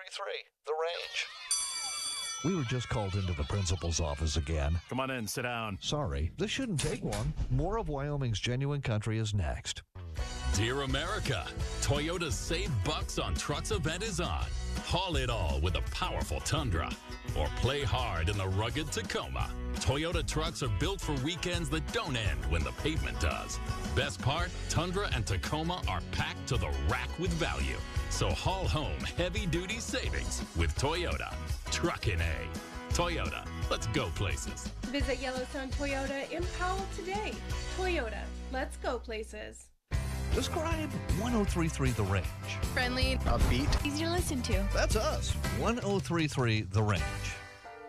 The Range. We were just called into the principal's office again. Come on in, sit down. Sorry, this shouldn't take long. More of Wyoming's Genuine Country is next. Dear America, Toyota's Save Bucks on Trucks event is on. Haul it all with a powerful Tundra. Or play hard in the rugged Tacoma. Toyota trucks are built for weekends that don't end when the pavement does. Best part, Tundra and Tacoma are packed to the rack with value. So haul home heavy-duty savings with Toyota. Truckin' A. Toyota, let's go places. Visit Yellowstone Toyota in Powell today. Toyota, let's go places. Describe 1033 The Range. Friendly, upbeat, easy to listen to. That's us. 1033 The Range.